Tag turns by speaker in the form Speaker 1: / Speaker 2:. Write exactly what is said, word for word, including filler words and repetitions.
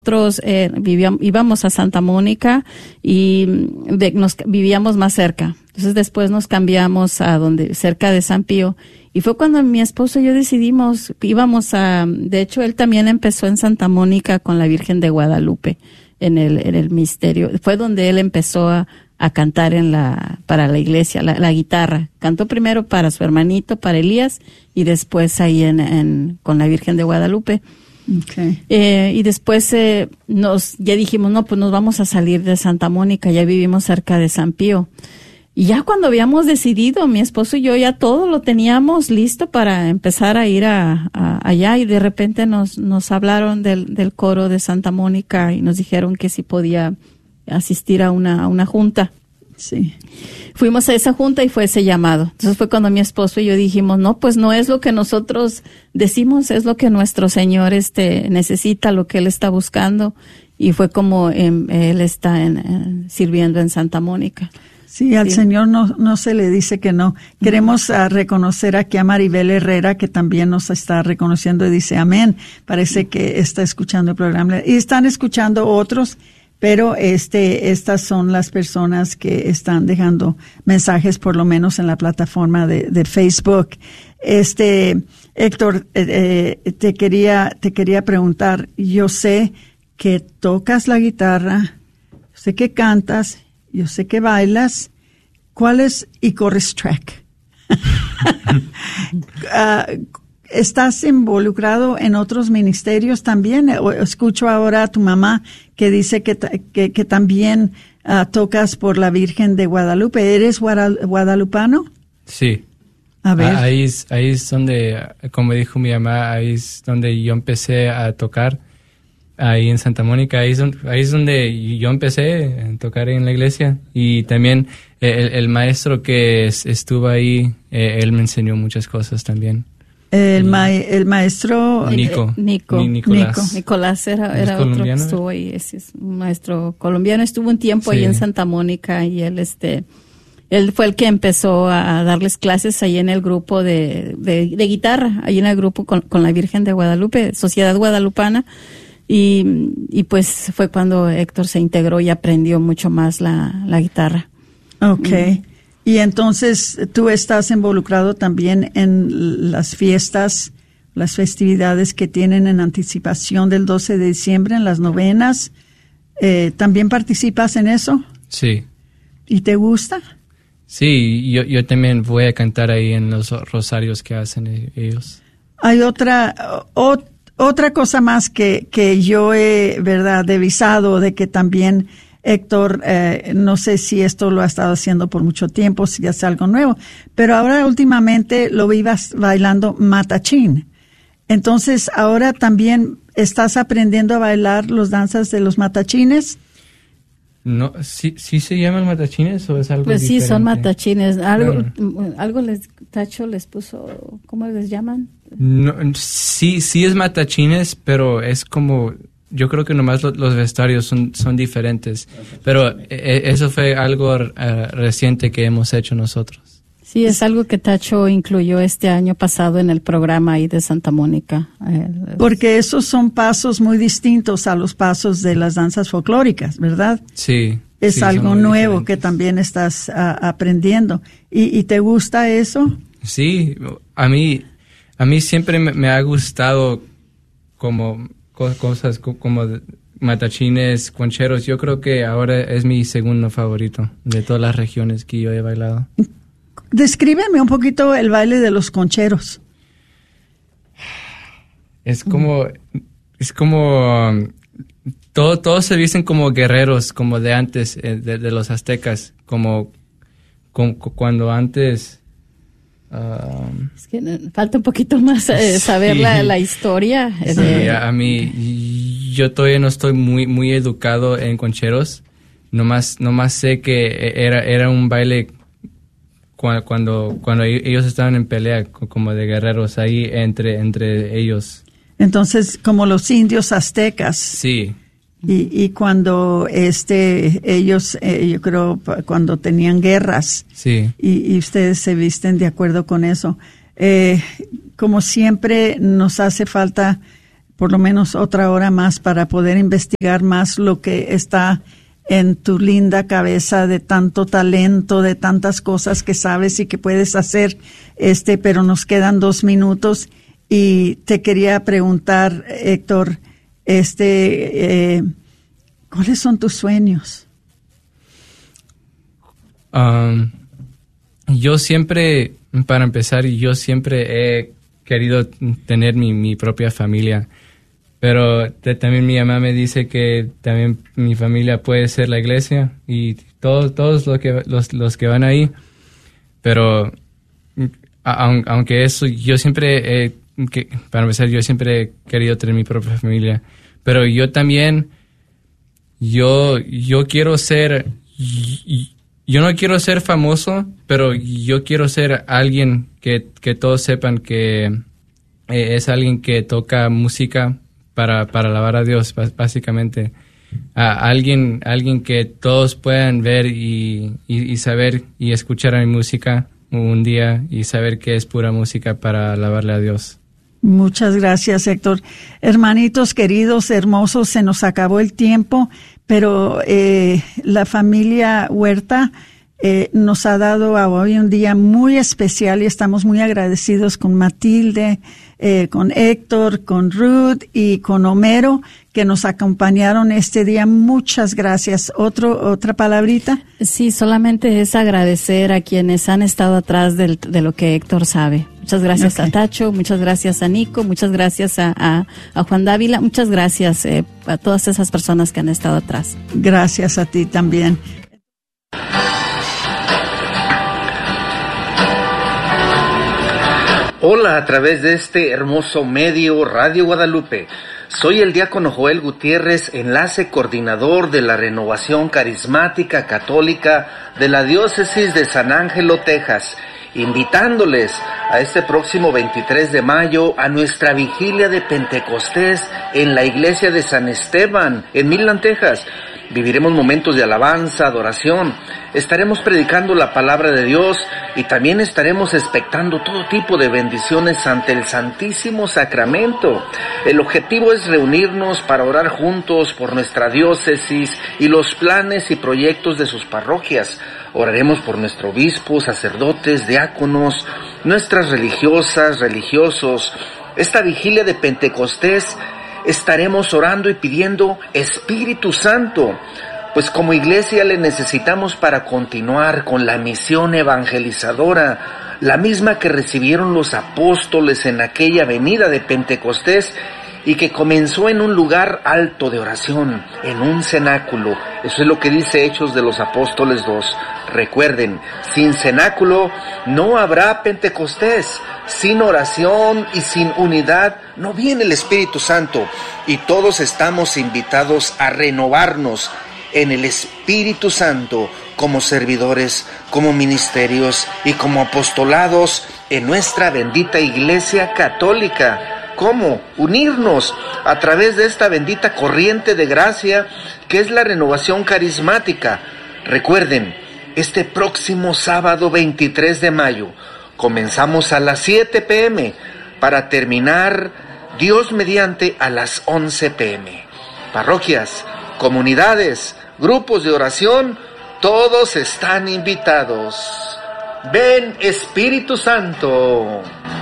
Speaker 1: nosotros eh, vivíamos, íbamos a Santa Mónica y de, nos vivíamos más cerca. Entonces después nos cambiamos a donde, cerca de San Pío. Y fue cuando mi esposo y yo decidimos, íbamos a, de hecho él también empezó en Santa Mónica con la Virgen de Guadalupe, en el, en el misterio. Fue donde él empezó a, a cantar en la, para la iglesia, la, la guitarra. Cantó primero para su hermanito, para Elías, y después ahí en, en, con la Virgen de Guadalupe.
Speaker 2: Okay.
Speaker 1: Eh, y después eh, nos, ya dijimos, no, pues nos vamos a salir de Santa Mónica, ya vivimos cerca de San Pío. Y ya cuando habíamos decidido, mi esposo y yo ya todo lo teníamos listo para empezar a ir a, a allá, y de repente nos, nos hablaron del, del coro de Santa Mónica y nos dijeron que si podía asistir a una, a una junta.
Speaker 2: Sí.
Speaker 1: Fuimos a esa junta y fue ese llamado. Entonces fue cuando mi esposo y yo dijimos, no, pues no es lo que nosotros decimos, es lo que nuestro Señor este necesita, lo que Él está buscando. Y fue como eh, Él está en, en, sirviendo en Santa Mónica.
Speaker 2: Sí, al
Speaker 1: Sí.
Speaker 2: Señor no, no se le dice que no. Queremos uh, reconocer aquí a Maribel Herrera, que también nos está reconociendo y dice amén. Parece que está escuchando el programa. Y están escuchando otros, pero este, estas son las personas que están dejando mensajes, por lo menos en la plataforma de, de Facebook. Este, Héctor, eh, eh, te quería, te quería preguntar, yo sé que tocas la guitarra, sé que cantas, yo sé que bailas. ¿Cuál es y corres track? uh, ¿Estás involucrado en otros ministerios también? O escucho ahora a tu mamá que dice que, que, que también uh, tocas por la Virgen de Guadalupe. ¿Eres guadal- guadalupano?
Speaker 3: Sí.
Speaker 2: A ver.
Speaker 3: Ah, ahí, es, ahí es donde, como dijo mi mamá, ahí es donde yo empecé a tocar. Ahí en Santa Mónica, ahí es, donde, ahí es donde yo empecé a tocar en la iglesia. Y también el, el maestro que es, estuvo ahí, eh, él me enseñó muchas cosas también.
Speaker 2: El, ma- el maestro...
Speaker 3: Nico.
Speaker 1: Eh, Nico.
Speaker 3: Ni- Nicolás.
Speaker 1: Nico. Nicolás era,
Speaker 3: ¿Es
Speaker 1: era otro que
Speaker 3: colombiano?
Speaker 1: estuvo ahí. Es, es un maestro colombiano. Estuvo un tiempo
Speaker 3: Sí.
Speaker 1: ahí en Santa Mónica y él, este, él fue el que empezó a darles clases ahí en el grupo de, de, de guitarra, ahí en el grupo con, con la Virgen de Guadalupe, Sociedad Guadalupana. Y, y pues fue cuando Héctor se integró y aprendió mucho más la, la guitarra.
Speaker 2: Okay. Y entonces tú estás involucrado también en las fiestas, las festividades que tienen en anticipación del doce de diciembre, en las novenas. Eh, ¿También participas en eso?
Speaker 3: Sí.
Speaker 2: ¿Y te gusta?
Speaker 3: Sí, yo, yo también voy a cantar ahí en los rosarios que hacen ellos.
Speaker 2: Hay otra... O, Otra cosa más que, que yo he, verdad, revisado de que también Héctor, eh, no sé si esto lo ha estado haciendo por mucho tiempo, si es algo nuevo, pero ahora últimamente lo vivas bailando matachín. Entonces, ahora también estás aprendiendo a bailar los danzas de los matachines.
Speaker 3: No, ¿sí, sí se llaman matachines o es algo
Speaker 1: Pues
Speaker 3: diferente?
Speaker 1: sí, son matachines. Algo,
Speaker 3: Bueno.
Speaker 1: algo les, Tacho les puso, ¿cómo les llaman?
Speaker 3: No, sí, sí es matachines, pero es como, yo creo que nomás lo, los vestuarios son, son diferentes. Pero eh, eso fue algo uh, reciente que hemos hecho nosotros.
Speaker 1: Sí, es algo que Tacho incluyó este año pasado en el programa ahí de Santa Mónica. Eh,
Speaker 2: Porque esos son pasos muy distintos a los pasos de las danzas folclóricas, ¿verdad?
Speaker 3: Sí.
Speaker 2: Es
Speaker 3: sí,
Speaker 2: algo
Speaker 3: son muy
Speaker 2: nuevo
Speaker 3: diferentes.
Speaker 2: que también estás a, aprendiendo. ¿Y, ¿Y te gusta eso?
Speaker 3: Sí, a mí, a mí siempre me, me ha gustado como co- cosas co- como de- matachines, concheros. Yo creo que ahora es mi segundo favorito de todas las regiones que yo he bailado.
Speaker 2: Descríbeme un poquito el baile de los concheros.
Speaker 3: Es como, es como, um, todo, todos se visten como guerreros, como de antes, eh, de, de los aztecas, como, como cuando antes... um,
Speaker 1: es que eh, falta un poquito más eh, saber
Speaker 3: Sí.
Speaker 1: la, la historia. eh,
Speaker 3: Sí,
Speaker 1: de-
Speaker 3: a, a mí, yo todavía no estoy muy muy educado en concheros. Nomás, nomás sé que era, era un baile cua- cuando, cuando ellos estaban en pelea, co- como de guerreros ahí entre, entre ellos.
Speaker 2: Entonces, como los indios aztecas.
Speaker 3: Sí,
Speaker 2: Y, y cuando este ellos, eh, yo creo, pa- cuando tenían guerras,
Speaker 3: sí.
Speaker 2: y, y ustedes se visten de acuerdo con eso. Eh, como siempre, nos hace falta por lo menos otra hora más para poder investigar más lo que está en tu linda cabeza de tanto talento, de tantas cosas que sabes y que puedes hacer, este, pero nos quedan dos minutos y te quería preguntar, Héctor, este, eh, ¿cuáles son tus sueños?
Speaker 3: Um, yo siempre, para empezar, yo siempre he querido tener mi, mi propia familia. Pero te, también mi mamá me dice que también mi familia puede ser la iglesia y todos todos lo que, los, los que van ahí. Pero a, aunque eso, yo siempre, he, que, para empezar, yo siempre he querido tener mi propia familia. Pero yo también, yo, yo quiero ser, yo no quiero ser famoso, pero yo quiero ser alguien que, que todos sepan que es alguien que toca música para, para alabar a Dios, básicamente. A alguien, alguien que todos puedan ver y, y, y saber y escuchar a mi música un día y saber que es pura música para alabarle a Dios.
Speaker 2: Muchas gracias, Héctor. Hermanitos queridos, hermosos, se nos acabó el tiempo, pero eh, la familia Huerta eh, nos ha dado a hoy un día muy especial y estamos muy agradecidos con Matilde, eh, con Héctor, con Ruth y con Homero que nos acompañaron este día. Muchas gracias. ¿Otro, otra palabrita?
Speaker 1: Sí, solamente es agradecer a quienes han estado atrás del, de lo que Héctor sabe. Muchas gracias okay. a Tacho, muchas gracias a Nico, muchas gracias a, a, a Juan Dávila, muchas gracias eh, a todas esas personas que han estado atrás.
Speaker 2: Gracias a ti también.
Speaker 4: Hola, a través de este hermoso medio Radio Guadalupe. Soy el diácono Joel Gutiérrez, enlace coordinador de la Renovación Carismática Católica de la Diócesis de San Ángelo, Texas, invitándoles a este próximo veintitrés de mayo a nuestra vigilia de Pentecostés en la iglesia de San Esteban, en Midland, Texas. Viviremos momentos de alabanza, adoración, estaremos predicando la palabra de Dios y también estaremos expectando todo tipo de bendiciones ante el Santísimo Sacramento. El objetivo es reunirnos para orar juntos por nuestra diócesis y los planes y proyectos de sus parroquias. Oraremos por nuestro obispo, sacerdotes, diáconos, nuestras religiosas, religiosos. Esta vigilia de Pentecostés estaremos orando y pidiendo Espíritu Santo, pues como iglesia le necesitamos para continuar con la misión evangelizadora, la misma que recibieron los apóstoles en aquella venida de Pentecostés y que comenzó en un lugar alto de oración, en un cenáculo. Eso es lo que dice Hechos de los Apóstoles dos. Recuerden, sin cenáculo no habrá Pentecostés. Sin oración y sin unidad no viene el Espíritu Santo, y todos estamos invitados a renovarnos en el Espíritu Santo como servidores, como ministerios y como apostolados en nuestra bendita Iglesia Católica. ¿Cómo? Unirnos a través de esta bendita corriente de gracia que es la renovación carismática. Recuerden, este próximo sábado veintitrés de mayo comenzamos a las siete pe eme para terminar, Dios mediante, a las once pe eme. Parroquias, comunidades, grupos de oración, todos están invitados. Ven, Espíritu Santo.